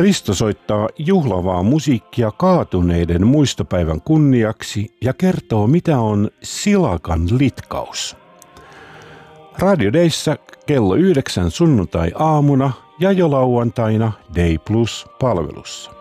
Risto soittaa juhlavaa musiikkia kaatuneiden muistopäivän kunniaksi ja kertoo, mitä on silakan litkaus. Radio Dayssä kello 9 sunnuntai-aamuna ja jo lauantaina Day Plus -palvelussa.